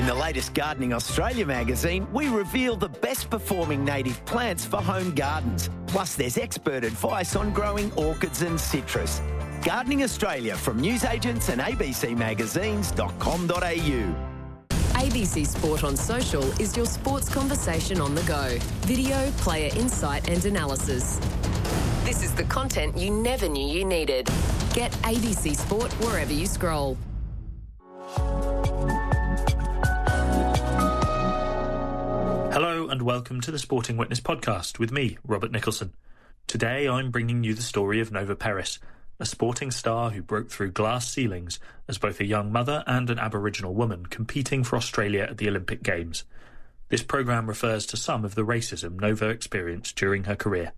In the latest Gardening Australia magazine, we reveal the best performing native plants for home gardens. Plus, there's expert advice on growing orchids and citrus. Gardening Australia from newsagents and abcmagazines.com.au. ABC Sport on Social is your sports conversation on the go. Video, player insight and analysis. This is the content you never knew you needed. Get ABC Sport wherever you scroll. Hello and welcome to the Sporting Witness podcast with me, Robert Nicholson. Today I'm bringing you the story of Nova Peris, a sporting star who broke through glass ceilings as both a young mother and an Aboriginal woman competing for Australia at the Olympic Games. This programme refers to some of the racism Nova experienced during her career.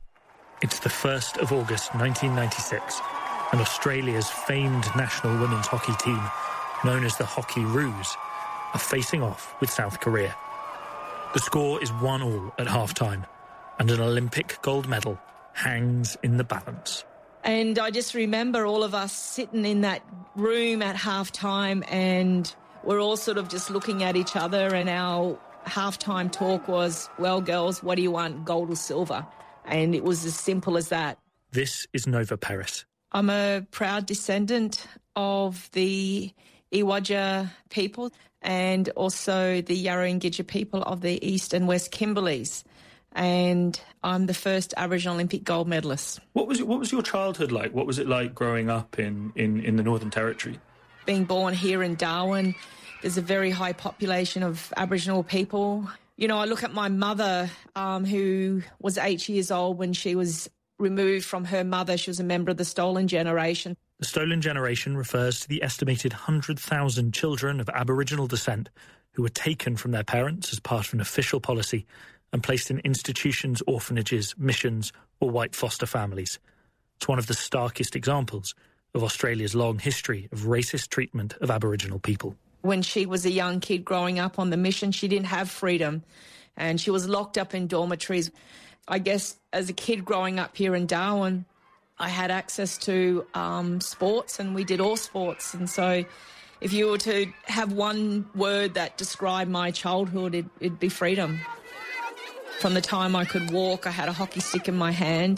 It's the 1st of August 1996, and Australia's famed national women's hockey team, known as the Hockey Roos, are facing off with South Korea. The score is 1-1 at half-time, and an Olympic gold medal hangs in the balance. And I just remember all of us sitting in that room at half-time, and we're all sort of just looking at each other, and our half-time talk was, well, girls, what do you want, gold or silver? And it was as simple as that. This is Nova Peris. I'm a proud descendant of the Iwajja people and also the Yarra people of the East and West Kimberleys. And I'm the first Aboriginal Olympic gold medalist. What was your childhood like? What was it like growing up in the Northern Territory? Being born here in Darwin, there's a very high population of Aboriginal people. You know, I look at my mother, who was 8 years old when she was removed from her mother. She was a member of the Stolen Generation. The Stolen Generation refers to the estimated 100,000 children of Aboriginal descent who were taken from their parents as part of an official policy and placed in institutions, orphanages, missions or white foster families. It's one of the starkest examples of Australia's long history of racist treatment of Aboriginal people. When she was a young kid growing up on the mission, she didn't have freedom and she was locked up in dormitories. I guess as a kid growing up here in Darwin, I had access to sports, and we did all sports. And so if you were to have one word that described my childhood, it'd be freedom. From the time I could walk, I had a hockey stick in my hand.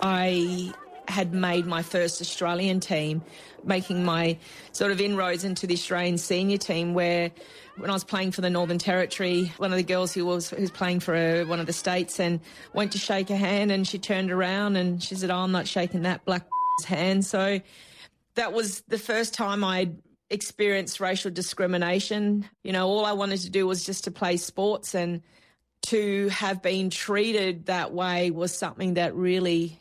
I had made my first Australian team, making my sort of inroads into the Australian senior team, where when I was playing for the Northern Territory, one of the girls who was playing for one of the states and went to shake her hand, and she turned around and she said, "Oh, I'm not shaking that black hand." So that was the first time I'd experienced racial discrimination. You know, all I wanted to do was just to play sports, and to have been treated that way was something that really,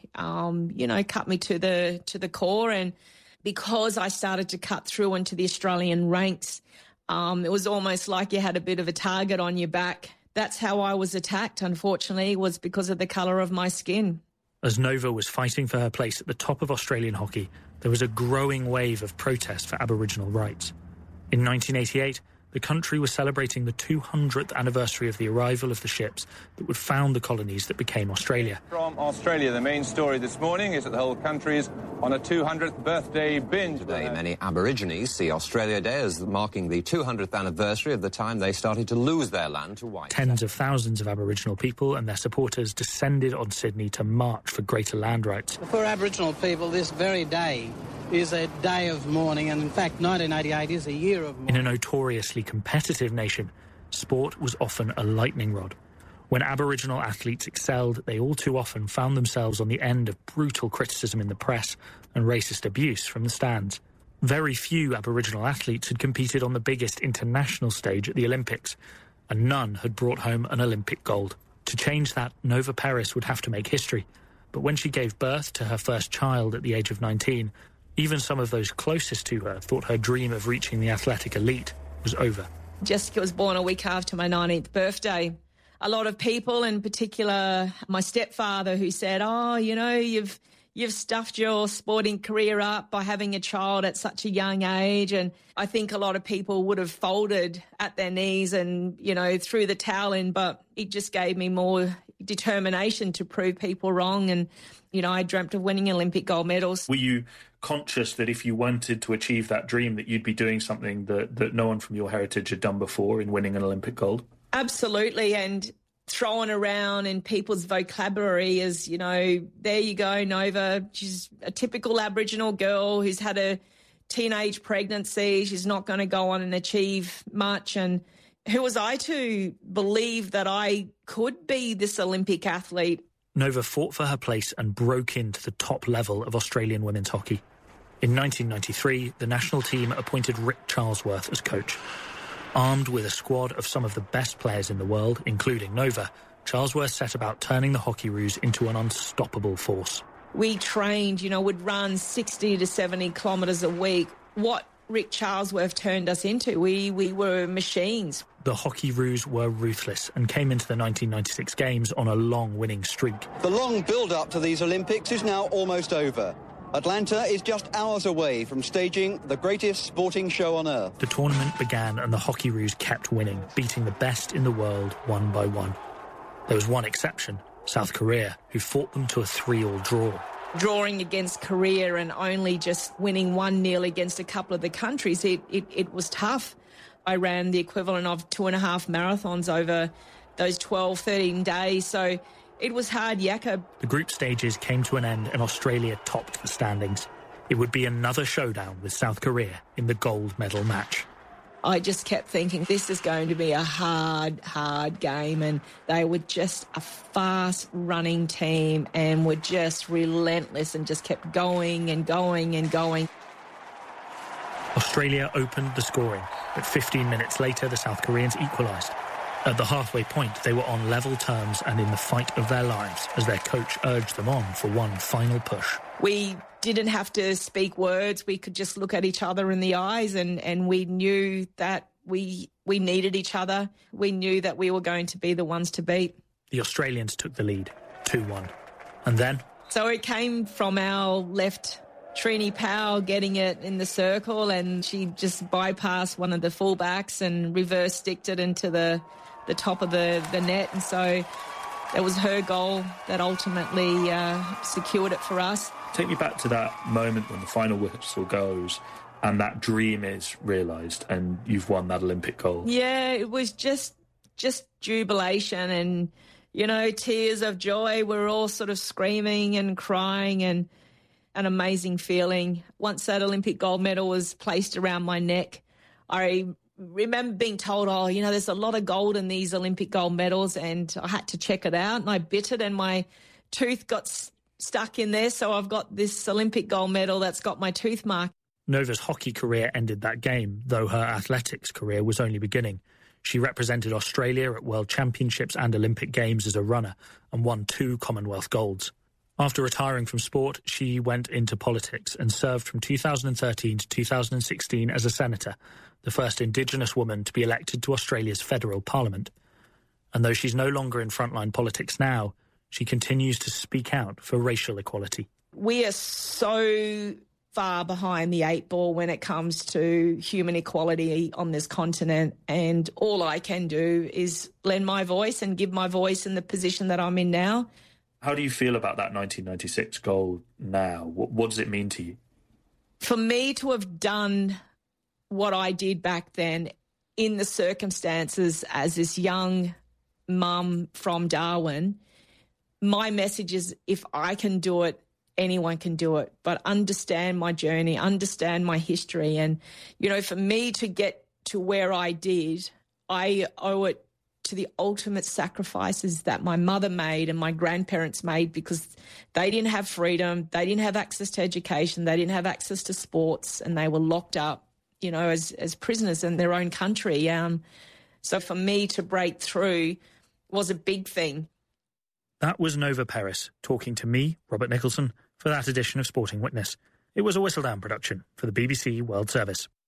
cut me to the core. And because I started to cut through into the Australian ranks, it was almost like you had a bit of a target on your back. That's how I was attacked, unfortunately, was because of the colour of my skin. As Nova was fighting for her place at the top of Australian hockey, there was a growing wave of protest for Aboriginal rights. In 1988, the country was celebrating the 200th anniversary of the arrival of the ships that would found the colonies that became Australia. From Australia, the main story this morning is that the whole country is on a 200th birthday binge. Today, many Aborigines see Australia Day as marking the 200th anniversary of the time they started to lose their land to white. Tens of thousands of Aboriginal people and their supporters descended on Sydney to march for greater land rights. For Aboriginal people, this very day is a day of mourning, and in fact 1988 is a year of mourning. In a notoriously competitive nation, sport was often a lightning rod. When Aboriginal athletes excelled, they all too often found themselves on the end of brutal criticism in the press and racist abuse from the stands. Very few Aboriginal athletes had competed on the biggest international stage at the Olympics, and none had brought home an Olympic gold. To change that, Nova Peris would have to make history. But when she gave birth to her first child at the age of 19, even some of those closest to her thought her dream of reaching the athletic elite was over. Jessica was born a week after my 19th birthday. A lot of people, in particular my stepfather, who said, "Oh, you know, you've stuffed your sporting career up by having a child at such a young age." And I think a lot of people would have folded at their knees and, threw the towel in, but it just gave me more, determination to prove people wrong. And, you know, I dreamt of winning Olympic gold medals. Were you conscious that if you wanted to achieve that dream, that you'd be doing something that no one from your heritage had done before in winning an Olympic gold? Absolutely. And thrown around in people's vocabulary as, you know, there you go, Nova. She's a typical Aboriginal girl who's had a teenage pregnancy. She's not going to go on and achieve much. And who was I to believe that I could be this Olympic athlete? Nova fought for her place and broke into the top level of Australian women's hockey. In 1993, the national team appointed Rick Charlesworth as coach. Armed with a squad of some of the best players in the world, including Nova, Charlesworth set about turning the Hockeyroos into an unstoppable force. We trained, you know, would run 60 to 70 kilometres a week. What Rick Charlesworth turned us into, we were machines. The Hockeyroos were ruthless and came into the 1996 Games on a long winning streak. The long build-up to these Olympics is now almost over. Atlanta is just hours away from staging the greatest sporting show on earth. The tournament began and the Hockeyroos kept winning, beating the best in the world one by one. There was one exception, South Korea, who fought them to a 3-3 draw. Drawing against Korea and only just winning 1-0 against a couple of the countries, it was tough. I ran the equivalent of 2.5 marathons over those 12, 13 days, so it was hard yakka. The group stages came to an end and Australia topped the standings. It would be another showdown with South Korea in the gold medal match. I just kept thinking this is going to be a hard game, and they were just a fast-running team and were just relentless and just kept going and going and going. Australia opened the scoring, but 15 minutes later the South Koreans equalised. At the halfway point, they were on level terms and in the fight of their lives as their coach urged them on for one final push. We didn't have to speak words. We could just look at each other in the eyes and we knew that we needed each other. We knew that we were going to be the ones to beat. The Australians took the lead, 2-1. And then? So it came from our left, Trini Powell getting it in the circle, and she just bypassed one of the fullbacks and reverse sticked it into the top of the net. And so it was her goal that ultimately secured it for us. Take me back to that moment when the final whistle goes and that dream is realised and you've won that Olympic gold. Yeah, it was just jubilation and, you know, tears of joy. We were all sort of screaming and crying, and an amazing feeling. Once that Olympic gold medal was placed around my neck, I remember being told, oh, you know, there's a lot of gold in these Olympic gold medals, and I had to check it out, and I bit it and my tooth got stuck in there, so I've got this Olympic gold medal that's got my tooth mark. Nova's hockey career ended that game, though her athletics career was only beginning. She represented Australia at World Championships and Olympic Games as a runner and won 2 Commonwealth golds. After retiring from sport, she went into politics and served from 2013 to 2016 as a senator, the first Indigenous woman to be elected to Australia's federal parliament. And though she's no longer in frontline politics now, she continues to speak out for racial equality. We are so far behind the 8 ball when it comes to human equality on this continent, and all I can do is lend my voice and give my voice in the position that I'm in now. How do you feel about that 1996 goal now? What does it mean to you? For me to have done what I did back then in the circumstances as this young mum from Darwin, my message is if I can do it, anyone can do it. But understand my journey, understand my history. And, you know, for me to get to where I did, I owe it to the ultimate sacrifices that my mother made and my grandparents made, because they didn't have freedom, they didn't have access to education, they didn't have access to sports, and they were locked up, you know, as prisoners in their own country. So for me to break through was a big thing. That was Nova Peris talking to me, Robert Nicholson, for that edition of Sporting Witness. It was a Whistledown production for the BBC World Service.